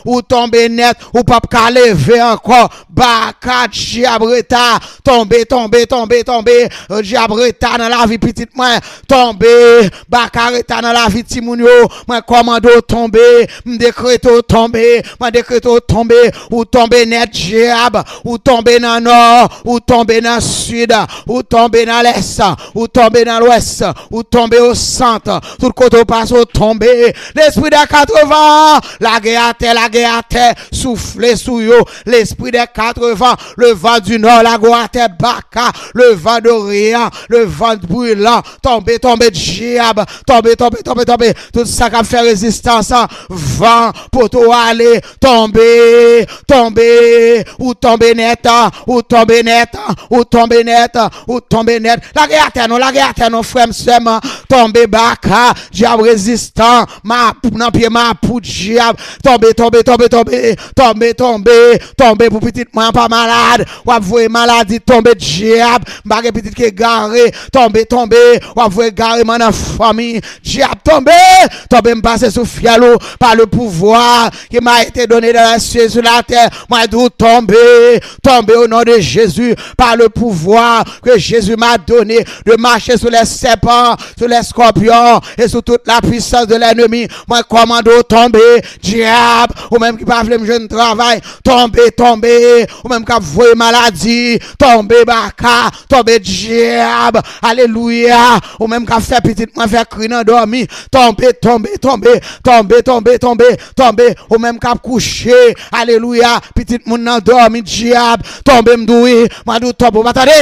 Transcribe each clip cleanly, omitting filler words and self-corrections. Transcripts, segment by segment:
ou tombe net, ou pas qu'à lever encore, baka diabreta, tombe, diabreta dans la vie petite moi, tombe, baka reta dans la vie timounio, moi commando tombe, m'décréto tombe, ou tombe net diable, ou tombe dans nord, ou tombe dans sud, ou tombe dans l'est, ou tombe dans l'ouest, ou tombe au centre, tout côté passe au tombe, l'esprit des 80, la guerre à terre, souffler sous yo, l'esprit des 80, le vent du nord, la guerre à terre, baka, le vent d'Orient, le vent brûlant, tombe, diable, tombe, tout ça qui fait résistance, vent, pour toi aller, tomber, ou tomber net, la guerre à terre, non, frère, tomber baka, diable résistant, non, pied, ma pour diable, tomber, pour petite moi, pas malade, ou avouer maladie, tomber diable, bague petite qui est garé, tomber, ou avouer garé, mon famille, diable, tomber, me passer sous fialo, par le pouvoir qui m'a été donné dans la cieux, sur la terre, moi, d'où tomber au nom de Jésus, par le pouvoir que Jésus m'a donné, de marcher sur les serpents, sur les scorpions, et sur toute la puissance de l'ennemi, moi, commando tomber, diable, ou même qui pas me jeune travail, tomber, ou même qui a voué maladie, tomber baka, tomber diable, alléluia, ou même qui a fait petite moi faire crier dans dormi, tomber, ou même qui a couché, alléluia, petite moun dans dormi, diable, tomber m'doué, moi dou tomber,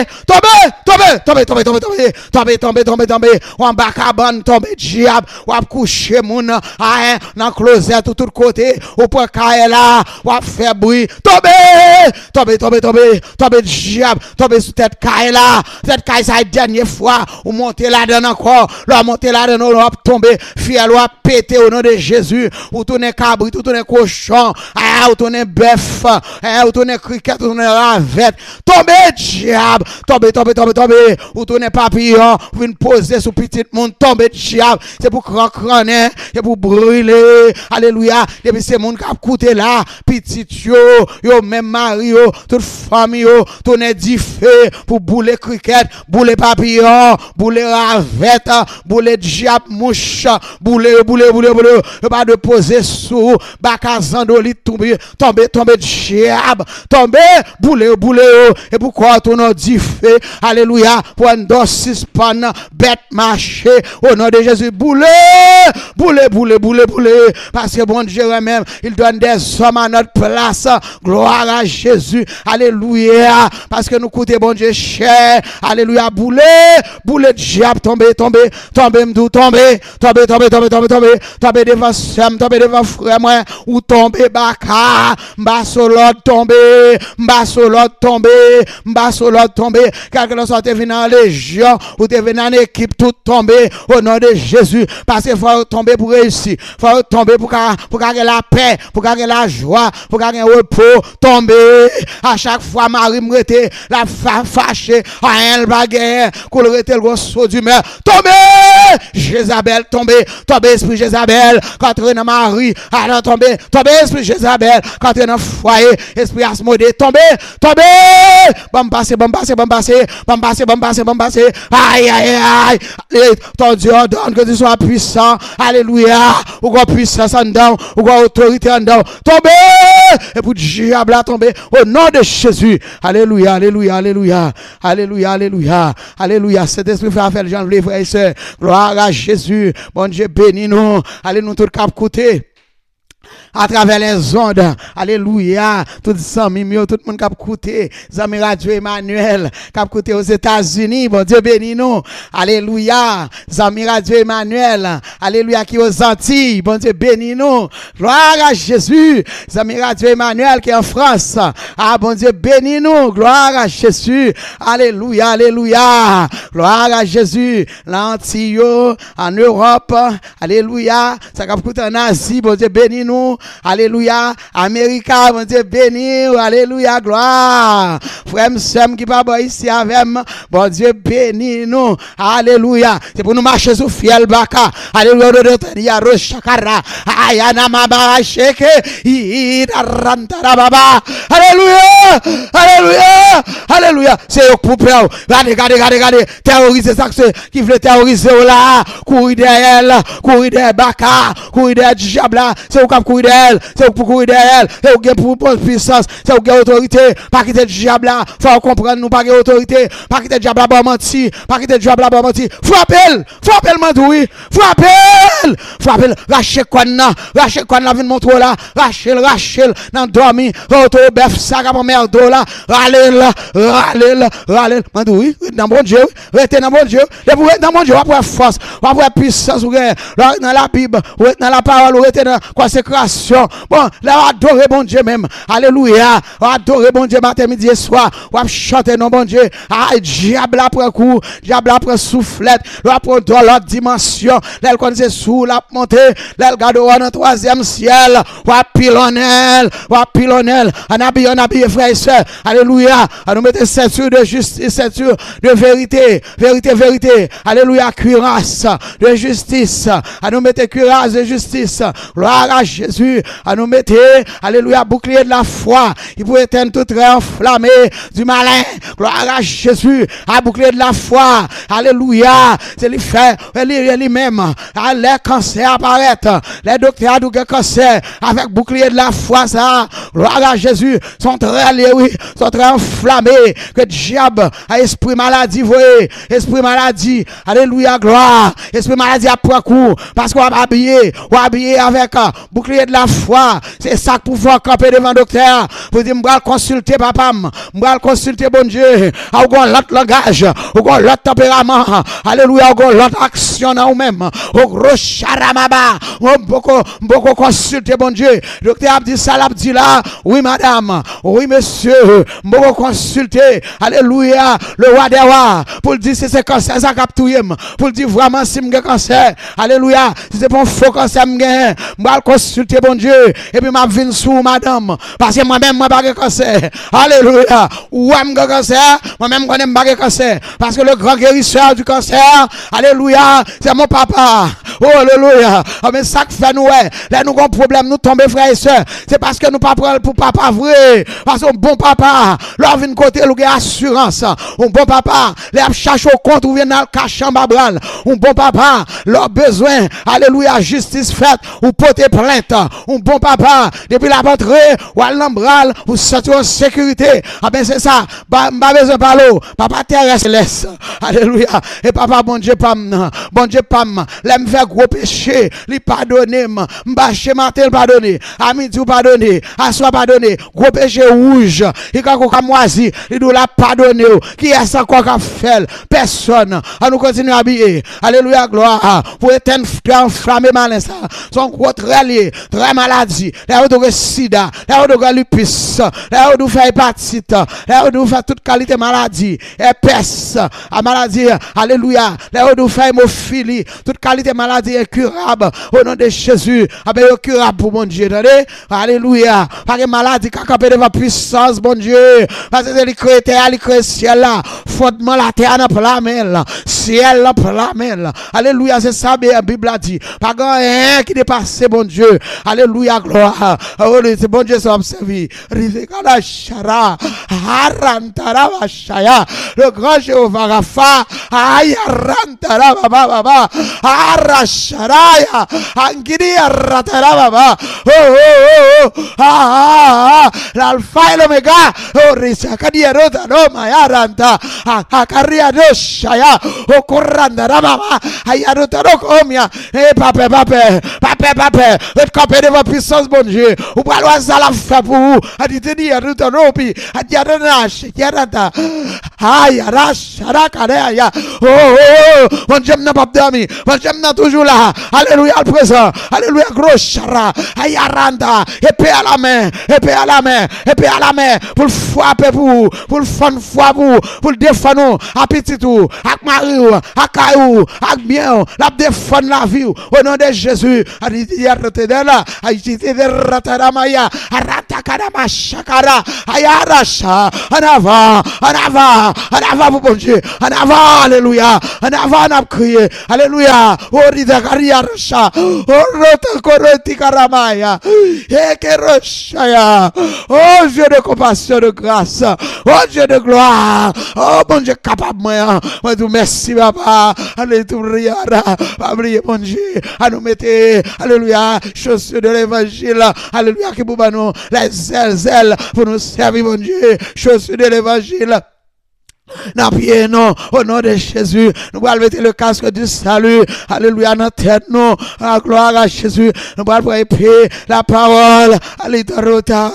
tomber, ou en baka ban, tomber diable, ou a couché moun, dans closet tout côté, ou pour caille là, ou a fait bruit, tomber, diable, tomber sur tête caille là, cette caille ça dernière fois, ou monter là-dedans encore, là monter là-dedans, ou tomber, fiel ou péter au nom de Jésus, ou tourner cabri, ou tourner cochon, ou tourner bœuf, ou tourner criquet, ou tourner ravette, tomber diable, tomber, ou tourner papillon, ou une poser sur petite monde, tomber diable, c'est pour crâner, c'est pour brûler, alléluia, et puis c'est monde qui a coûté là, petit yo même mari yo, toute famille yo, tourner du feu pour bouler criquet, bouler papillon, bouler ravette, bouler diable mouche, bouler, pas de poser sous, bakazandoli tomber diable, tomber, bouler, et pourquoi tourner du feu, alléluia, pour un dos suspendre, bête marcher, au nom de Jésus, bouler, parce que bon Dieu même, il donne des hommes à notre place, gloire à Jésus, alléluia, parce que nous coûtons bon Dieu cher, alléluia, bouler, diable, tomber, m'dou, tomber devant Sam, tomber devant frère moi, ou tomber baka, m'bassolot tomber, quelque chose te venu en légion, ou te venu en équipe, tout tomber, au nom de Jésus, parce qu'il faut tomber pour réussir, faut tomber pour gagner la paix, pour gagner la joie, pour gagner le repos, tomber, à chaque fois Marie me rete, la fâchée, à un baguette, qu'on rete le gros saut du mer, tomber, Jézabel, tomber, esprit Jézabel, quand tu es dans Marie, alors tomber, esprit Jézabel, quand tu es dans le foyer, esprit Asmodée, tomber, bon passer, aïe, ton Dieu ordonne que tu sois puissant, alléluia, ou quoi puissance en dedans, ou quoi autorité en dedans, tomber, et pour diable à tomber, au nom de Jésus, alléluia, cet esprit fait affaire, Jean, les frères et sœurs, gloire à Jésus, bon Dieu bénis nous, allez nous tout cap côté. À travers les ondes, alléluia, tout ça, mimio, tout le monde qui a écouté, Zami Radio Emmanuel, qui a écouté aux États-Unis, bon Dieu bénis nous, alléluia, Zami Radio Emmanuel, alléluia, qui est aux Antilles, bon Dieu bénis nous, gloire à Jésus, Zami Radio Emmanuel qui est en France, ah bon Dieu bénis nous, gloire à Jésus, alléluia, gloire à Jésus, l'Antille, en Europe, alléluia, ça a écouté en Asie, bon Dieu bénis nous, Alléluia. América, bon Dieu béni. Alléluia, gloire. Frère, Sam qui pas ici avec moi. Bon Dieu béni nous. Alléluia. C'est pour nous marcher sur fiel baka. Alléluia. Ayana mama sheke. Alléluia. Alléluia. Alléluia. C'est au pour peur. Regardez. Terroriser ça qui veut terroriser là. Courir derrière, courir derrière baka, courir derrière diable là. C'est au cap courir derrière, c'est au pour courir derrière. C'est au pour puissance, c'est au autorité. Pas quitter diable là. Faut comprendre nous pas autorité. Pas quitter diable là pour mentir, pas quitter diable là pour mentir. Frappez-le mandoui. Frappez-le. Rachez quoi là vient montrer là. Rachez dans dormi. Auto bœuf ça comme merde là. Râler. Mandoui, dans bon Dieu, restez dans bon Dieu. Et vous êtes dans bon Dieu, vous avez force, vous avez puissance, vous êtes dans la Bible, vous êtes dans la parole, vous êtes dans la consécration. Bon, là, adorez bon Dieu même. Alléluia. Adorez bon Dieu matin, midi et soir. Vous avez chanté non bon Dieu. Ah, diable après coup, diable après soufflette, après dans l'autre dimension. Là, elle connaît sous la montée, là, elle garde dans le troisième ciel. Vous avez pilonnel. On habille, frère et soeur. Alléluia. On nous mettez ceinture de justice, ceinture de vérité. Alléluia, cuirasse de justice. À nous mettre cuirasse de justice. Gloire à Jésus. À nous mettre, alléluia, bouclier de la foi. Il peut éteindre tout trait enflammé du malin. Gloire à Jésus. À bouclier de la foi. Alléluia. C'est lui fait, lui-même. Les cancers apparaître. Les docteurs ont du cancer. Avec bouclier de la foi, ça. Gloire à Jésus. Sont très liés, oui. Sont très enflammés. Que diable a esprit maladie, voyez. Esprit maladie. Alléluia, gloire. Esprit maladie à point court. Parce qu'on va habiller avec bouclier de la foi. C'est ça pour pouvoir camper devant le docteur. Vous dites, m'bral consulter papa, m'bral consulter bon Dieu. Ou gon l'autre langage, ou gon l'autre tempérament. Alléluia, ou gon l'autre action dans vous-même. Ou gros charamaba. Beaucoup consulter bon Dieu. Docteur a dit ça, l'a dit là. Oui madame, oui monsieur. Beaucoup consulter. Alléluia, le roi des rois. Pour le dire si c'est cancer, ça captouille. Pour le dire vraiment si m'ge cancer. Alléluia, si c'est pas un faux cancer m'ge. M'va consulter bon Dieu. Et puis m'a vinn sous madame. Parce que moi-même, moi pas de cancer. Alléluia. Ou m'ge cancer. Moi-même, connais pas de cancer. Parce que le grand guérisseur du cancer. Alléluia, c'est mon papa. Oh, alléluia. Mais ça que fait nous, là, nous avons un problème, nous tombons, frères et sœurs. C'est parce que nous pas prendre pour papa vrai. Parce que bon papa, là, vient côté, nous avons assurance. Un bon papa, là, cherche au compte, ou vient dans le cachet en babral. Un bon papa, leur besoin, alléluia, justice faite, ou porter plainte. Un bon papa, depuis la rentrée, ou à l'embral, ou sortir en sécurité. Ah ben, c'est ça. Pas besoin de parler. Papa terrestre laisse. Alléluia. Et papa, bon Dieu, pam. Bon Dieu, pam. L'aime faire gros péché. Lui pardonner. M'bâcher matin, pardonner. À midi, pardonner. À soir, pardonner. Gros péché rouge. Il a encore moisi. Il doit la pardonner. Qui est ça quoi qu'a fait? Personne. À nous continuer à habiller. Alléluia, gloire. Pour éteindre, enflammer malin ça. Son gros très lié. Très maladie. Là, on doit sida. Là, on doit lupus. Là, on doit faire hépatite. Là, on doit faire toute qualité maladie. Épaisse. À maladie. Alléluia. Là, on doit faire hémophilie. Toute qualité maladie incurable. Au nom de Jésus. Ah ben, incurable pour mon Dieu. Attendez? Alléluia. Parce que maladie, quand on peut devant puissance, bon Dieu. Parce que c'est crée terre, il crée ciel là. Fondement la terre n'a pas la main. Ciel n'a pas la main. Alléluia. C'est ça, la Bible a dit. Pas rien qui dépasse, bon Dieu. Alléluia, gloire. Oh, c'est bon Dieu, ça observé. Rizekala Shara. Harantara Vashaya. Le grand Jéhovah Rapha. Ayarantara Baba. Arasharaya. Angiri Aratara Baba. Oh. L'alpha et l'oméga. Oh, Risakadi Rota Noma Yaranta. Akaria Doshaya. Oh, Korandara Baba. Ayarota Rokomia. Eh, papa. Campé devant puissance, bon Dieu. Ou pas loin ça la fait pour vous. A dit te dire tout en opi. A dit anash, yarata. Aïe, arash, arakaya. Oh, mon Dieu n'a pas dormi. Mon Dieu n'a toujours là. Alléluia le présent. Alléluia gros chara. Aïe aranda. Épée à la main. la main, épée à la main, pour le frapper pour le fond pour le défendre, à petit tout, à Marie, à Caillou, à bien, la défendre la vie, au nom de Jésus, à en avant, pour bon Dieu, en avant, alléluia, en avant, on a crié, alléluia, oh, Ridakaria Rasha, oh, Rotakoroti Karamaya, Ekeroshaya, oh, Dieu de compassion, de grâce, oh, Dieu de gloire, oh, bon Dieu, capable, moi, tout merci, papa, alléluia, priez, bon Dieu, à nous mettre, alléluia, chaussures de l'évangile, alléluia, qui pour nous, les ailes, pour nous servir, mon Dieu, chaussures de l'évangile. N'a pied non, au nom de Jésus, nous allons mettre le casque du salut, alléluia, dans tête nous, la gloire à Jésus, nous allons épée la parole, alléluia,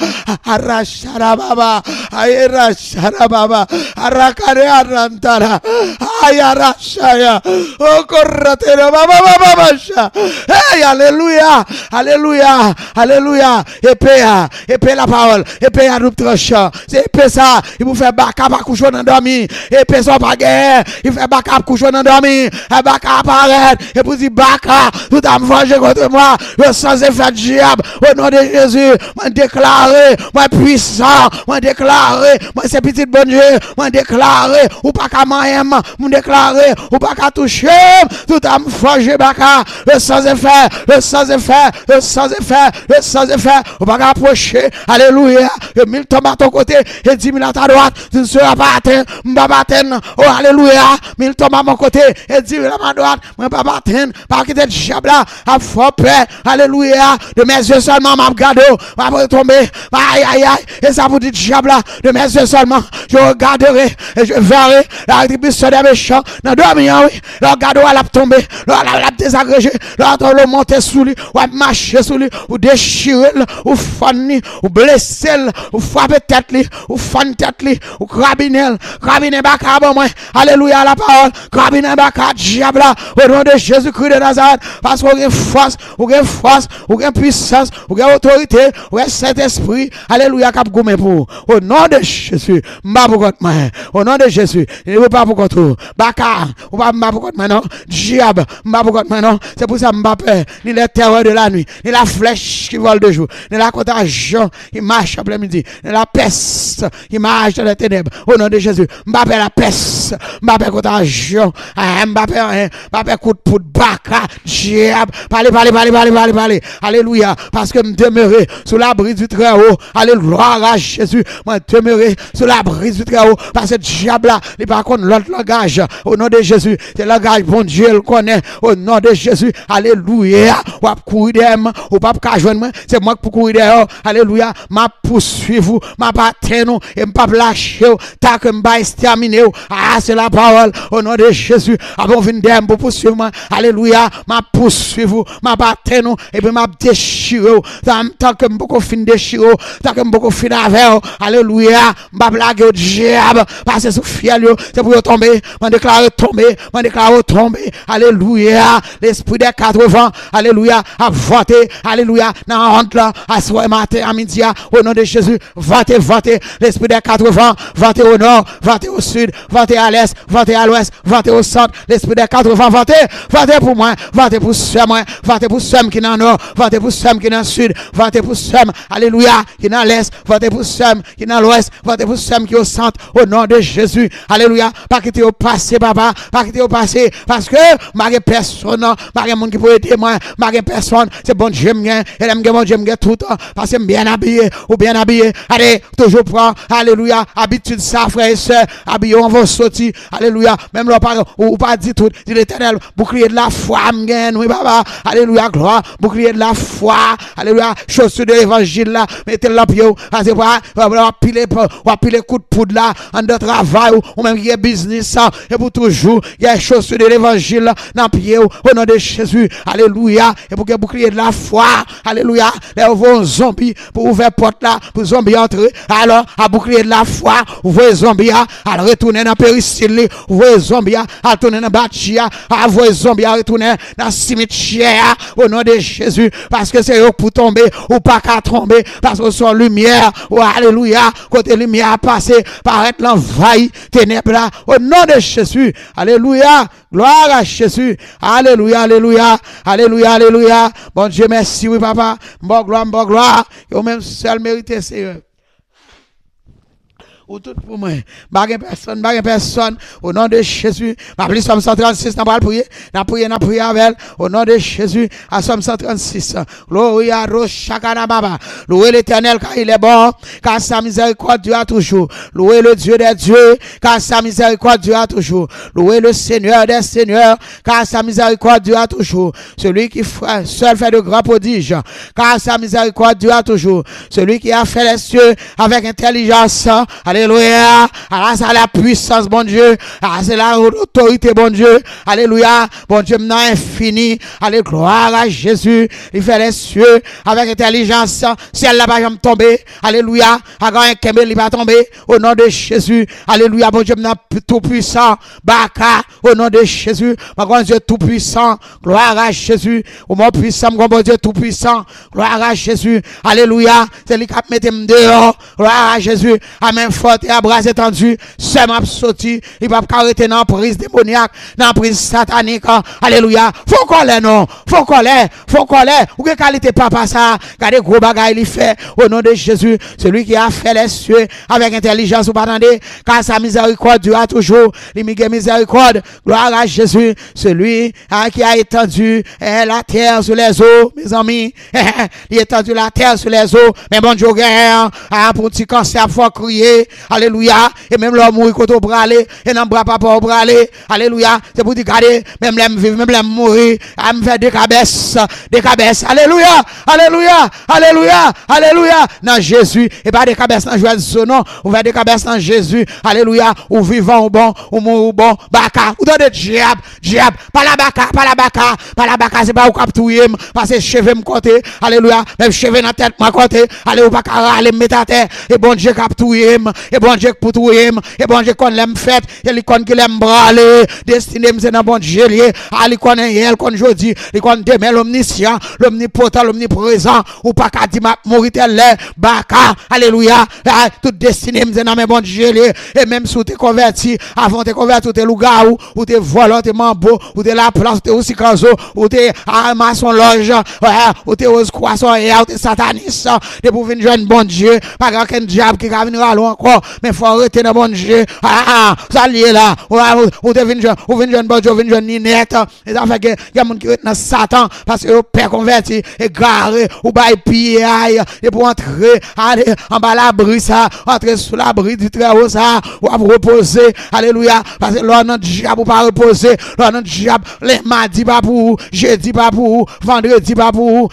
arrachara baba, arrachara baba, arrakare arrantara, ayarachaya, oh corratero baba baba, hey, alléluia, alléluia, alléluia, épée la parole, épée à nous tranchant, c'est épée ça, il vous fait baka coucher dans dormi et personne pas guerre il fait baka coucher dans dormi et baka apparaître et pour dire baka tout a venger contre moi le sans effet diable au nom de Jésus moi déclarer moi puissant moi déclarer moi c'est petit bon Dieu moi déclarer ou pas qu'à moi moi déclarer ou pas qu'à toucher tout a venger baka le sans effet le sans effet le sans effet le sans effet ou pas qu'à approcher alléluia et 1000 tombes à ton côté et 10 000 à ta droite tu ne seras pas m'babaten, oh alléluia, 1000 tombes à mon côté, et 10 000 à ma droite, m'babaten, par quitter le diable là, à fort peur, alléluia, de mes yeux seulement, m'a regardé, m'a tombé, aïe aïe aïe, et ça vous dit diable là, de mes yeux seulement, je regarderai, et je verrai, la rétribution des méchants, dans 2 millions, oui, le regarde où elle a tombé, le a désagrégé, le monter sous lui, ou marcher sous lui, ou déchirer, ou fanny, ou blesser, ou frapper tête lui, ou fan tête lui, ou crabiner, Rabine baka bon moi, alléluia la parole, Rabine baka diable au nom de Jésus-Christ de Nazareth, parce qu'on a force, on a puissance, on a autorité, on a Saint-Esprit, alléluia cap goumé pour, au nom de Jésus, m'a pour contre moi, au nom de Jésus, il ne pas pour contre, baka, ou pas m'a pour contre moi non, diable, m'a pour contre moi non, c'est pour ça m'a peur, ni les terreurs de la nuit, ni la flèche qui vole de jour, ni la contagion qui marche après-midi, ni la peste qui marche dans les ténèbres, au nom de Jésus, Mbappé la peste, Mbappé contagion, Mbappé coup de poudre, baka, diable, parlez, alléluia, parce que me demeurer sous l'abri du très haut, alléluia à Jésus, moi demeurer sous l'abri du très haut, parce que diable là, il par contre l'autre langage, au nom de Jésus, c'est le langage, bon Dieu le connaît, au nom de Jésus, alléluia, ou pas courir d'elle, ou pas qu'à joindre, c'est moi qui courir d'elle, alléluia, m'a poursuivre, m'a battre, et m'a lâcher, tant que m'a exterminé, ah, c'est la parole, au nom de Jésus, avant de venir pour poursuivre, alléluia, m'a poursuivre, m'a battre, et puis m'a déchiré, tant que m'a fin déchiré, tant que m'a fin avec, alléluia, m'a blague au diable, parce que c'est fiel, c'est pour tomber, m'a déclaré tomber, alléluia, l'esprit des 80, alléluia, a voté, alléluia, dans la honte là, à soir matin, à midi, au nom de Jésus, votez, l'esprit des 80, votez au nord, votez au sud, votez à l'est, votez à l'ouest, votez au centre, l'esprit des 80, votez pour moi, votez pour ceux moi, votez pour ceux qui sont dans le nord, votez pour ceux qui sont dans le sud, votez pour ceux, alléluia, qui sont dans l'est, votez pour ceux qui sont dans l'ouest, votez pour ceux qui sont au centre, au nom de Jésus, alléluia, pas quitter au passé, papa, pas quitter au passé, parce que, ma personne, ma monde qui peut aider moi, ma personne, c'est bon Dieu m'gain, et l'aime bon Dieu m'gain tout, parce que bien habillé, ou bien habillé, allez, toujours prends, alléluia, habitude ça, frère et soeur, habillé, on va sortir, alléluia, même là, ou pas dit tout, dit l'éternel, bouclier de la foi, m'gain, oui, papa, alléluia, gloire, bouclier de la foi, alléluia, chaussure de l'évangile là, mettez la pied, parce que, ou piler coup de poudre là, en de travail, ou même qui est business ça, et pour toujours, il y a chaussure de l'évangile dans pied, au nom de Jésus, alléluia, et pour que bouclier de la foi, alléluia, là, vos zombies, pour ouvrir porte là, pour zombies entrer, alors, à bouclier de la foi, ouvrez zombie, zombie, à retourner dans péristyle, voyez zombie, à retourner dans bâti, à voyez zombie, à retourner dans cimetière, au nom de Jésus, parce que c'est eux pour tomber, ou pas qu'à tomber, parce que son lumière, oh, alléluia, côté lumière a passé, paraître l'envahit, ténèbres là, au nom de Jésus, alléluia, gloire à Jésus, alléluia, alléluia, alléluia, alléluia, bon Dieu, merci, oui, papa, bon gloire, et même seul mérité, Seigneur. Ou tout pour moi. Baguette personne. Au nom de Jésus. M'appelle Somme 136, n'a pas prier. N'a prié avec. Au nom de Jésus. À Somme 136. Gloria, Roshakana Baba. Louez l'éternel car il est bon. Car sa miséricorde dure toujours. Louez le Dieu des dieux. Car sa miséricorde dure toujours. Louez le Seigneur des seigneurs. Car sa miséricorde dure toujours. Celui qui seul fait de grands prodiges. Car sa miséricorde dure toujours. Celui qui a fait les cieux avec intelligence. Alléluia. Alors, c'est la puissance, bon Dieu. Alors, c'est la autorité, bon Dieu. Alléluia. Bon Dieu, maintenant infini. Allez, gloire à Jésus. Il fait les cieux avec intelligence. Ciel là-bas, jamais tomber. Alléluia. Avant un kembe, il va tomber. Au nom de Jésus. Alléluia. Bon Dieu, maintenant tout puissant. Baka. Au nom de Jésus. Mon Dieu, tout puissant. Gloire à Jésus. Au mon puissant, mon bon Dieu, tout puissant. Gloire à Jésus. Alléluia. C'est lui qui a mis dehors. Gloire à Jésus. Amen. Forte et à bras étendus, c'est ma sorti, il va pas arrêter dans prise démoniaque, dans prise satanique, alléluia, faut qu'on l'ait non, faut qu'on l'ait, ou que qualité papa ça, regardez gros bagaille il fait, au nom de Jésus, celui qui a fait les cieux, avec intelligence, ou pas attendez, car sa miséricorde dura toujours, l'immigré miséricorde, gloire à Jésus, celui qui a étendu la terre sur les eaux, mes amis, il a étendu la terre sur les eaux, mais bon Dieu, pour petit cancer, faut crier, alléluia, et même l'homme mourir quand on bralé, et non bras pas pour bralé, alléluia, c'est pour dire, regardez, même l'homme vivre, même l'homme mourir, à me faire des cabesses, alléluia, alléluia, alléluia, alléluia, dans Jésus, et pas des cabesses dans Jésus, non, on fait des cabesses dans Jésus, alléluia, ou vivant ou bon, ou mourir ou bon, baka, ou dans des diable, pas la baka, c'est pas au cap touyer, parce que cheveux me côté, alléluia, même cheveux dans tête, ma côté, allez, ou pas aller me mettre à terre, et bon Dieu cap touyer, et bon Dieu pour tout et bon Dieu qu'on l'aime fait et l'icône qui l'aime braler destiné c'est dans bon Dieu lié à l'icône hier qu'on jeudi l'icône demain l'omniscient l'omnipotent l'omniprésent ou pas qu'à dire mourir tel baka alléluia toute destinée c'est dans bon Dieu lié et même si tu es converti avant de te convertir tu es lougaou ou tu es volant tu es mambo ou tu es la place tu es aussi canzo ou tu es à maçon loge ou tu es aux croissants et tu es sataniste tu pour venir joindre bon Dieu pas qu'un diable qui va venir à loin encore mais faut arrêter dans bon Dieu ça lié là ou devine jeune bon Dieu devine jeune ninette et ça fait que y a monde qui est dans Satan parce que père converti et garé ou bail pied et pour entrer aller en bas l'abri ça entrer sous l'abri du très haut ça ou à reposer alléluia parce que là notre diable pas reposer là notre diable les mardi pas pour jeudi pas pour vendredi pas pour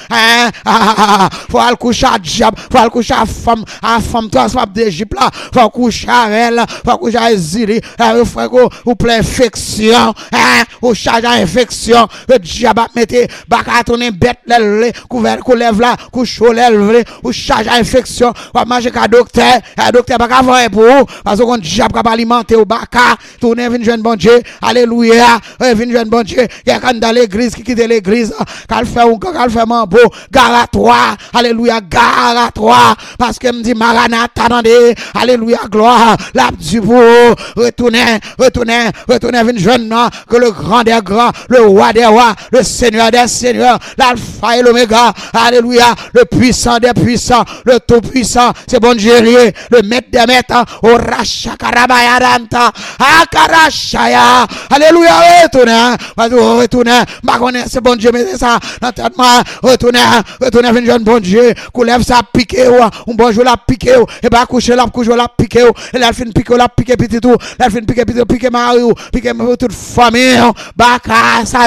faut aller coucher à diable faut aller coucher à femme transforme d'Égypte là faut coucher à elle faut coucher à Zili ou plein infection ou charge à infection le diable mettre baka tourner bête lève couvert lève là couche lève ou charge à infection ou manger ka docteur baka voir pour parce qu'on diable pas alimenter au baka tourner vinn jeune bon Dieu alléluia vinn jeune bon Dieu il y a quand dans l'église qui quitte l'église qu'elle fait mambo gare à toi alléluia gare à toi parce que me dit Maranatha attendez alléluia gloire la du beau retournez vinn jeune que le grand des grands le roi des rois le seigneur des seigneurs l'alpha et l'oméga alléluia le puissant des puissants le tout puissant c'est bon Dieu le maître des maîtres au rachakarabayaranta akarashaya alléluia retournez ma connaît c'est bon Dieu mettez ça dans tête moi retournez vinn jeune bon Dieu qu'on lève ça piqué ou bonjour la piqué et pas coucher la piqué et la fin piqué la piqué petit tout la fin piqué Mario piqué toute famille baka ça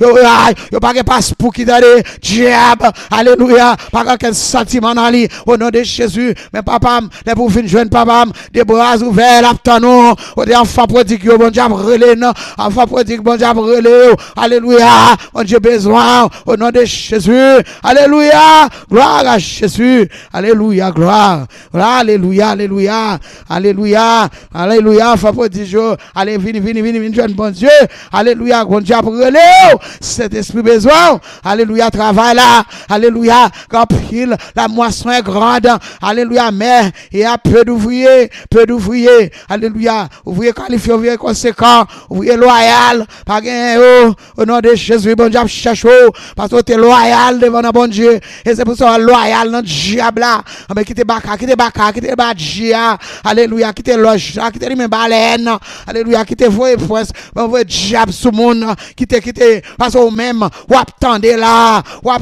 yo pas pas spooky d'aller diable alléluia pas quel sentiment dans lui au nom de Jésus mais papa les pour venir jeune papa des bras ouverts l'aptanon des enfants prodigue bon Dieu relé non enfants prodigue bon Dieu relé alléluia on Dieu besoin au nom de Jésus alléluia gloire à Jésus alléluia gloire alléluia Alléluia. Alléluia. Alléluia. Fais prodige. Allez, vini, jeune bon Dieu. Alléluia. Bon Dieu, pour relève. Cet esprit besoin. Alléluia. Travail là. Alléluia. Quand pile, la moisson est grande. Alléluia. Mais il y a peu d'ouvriers. Alléluia. Ouvriers qualifiés, ouvriers conséquents. Ouvriers loyal. Pas gain, au nom de Jésus. Bon Dieu, cherche. Parce que tu es loyal devant le bon Dieu. Et c'est pour ça loyal dans le diable là. Mais qui te baka, dia. Alléluia. Qui te loge, qui te même baleine. Alléluia. Qui te voye prince. Voye diable sous monde. Qui te, parce que même, ou attendez là.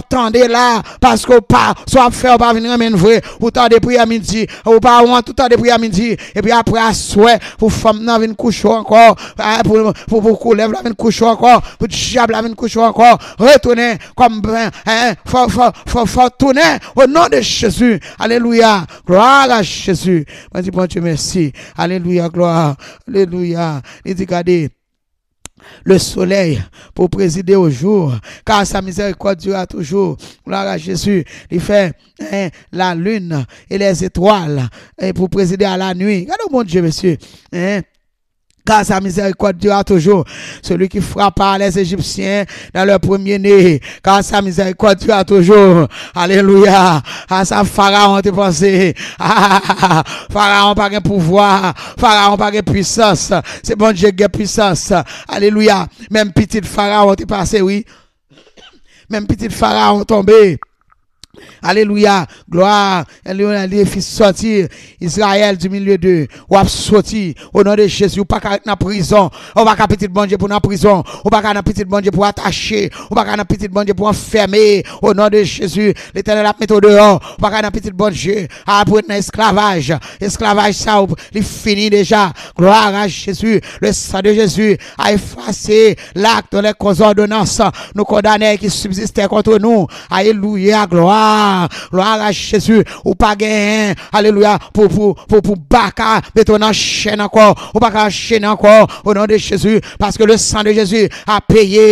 Parce que pas, soit faire, pas venir même vrai. Ou temps de prière midi. Ou pas, ou tout temps de prière midi. Et puis après, à souhait, pour femme, n'a venir coucher encore. Pour couler, n'a venir coucher encore. Pour diable, n'a venir coucher encore. Retourner comme ben, faut tourner au nom de Jésus. Alléluia. Gloire à Jésus. Moi, dis bon Dieu, merci. Alléluia, gloire. Alléluia. Il dit, regardez, le soleil pour présider au jour, car sa miséricorde durera toujours. Gloire à Jésus. Il fait la lune et les étoiles pour présider à la nuit. Regardez, mon Dieu, monsieur. Car sa miséricorde durera toujours. Celui qui frappa les Égyptiens dans leur premier-né. Car sa miséricorde durera toujours. Alléluia. À sa Pharaon, t'es pensé. Pharaon pas de pouvoir. Pharaon pas de puissance. C'est bon Dieu qui a puissance. Alléluia. Même petit Pharaon, t'es passé, oui. Même petit Pharaon tombé. Alléluia, gloire, les fils sortir, Israël du milieu d'eux, ou a sorti, au nom de Jésus, ou pas qu'à dans prison, ou pas qu'à petit bon Dieu pour dans prison, ou pas qu'à dans petit bon Dieu pour attacher, ou pas qu'à dans petit bon Dieu pour enfermer, au nom de Jésus, l'Éternel a mis au dehors, ou pas qu'à dans petit bon Dieu, à pour dans esclavage ça, il finit déjà, gloire à Jésus, le sang de Jésus a effacé l'acte, les causes ordonnances, nous condamnés qui subsistaient contre nous, alléluia, gloire à Jésus, ou pas gagner, alléluia, pour baka, mettre en chaîne encore, ou pas en chaîne encore, au nom de Jésus, parce que le sang de Jésus a payé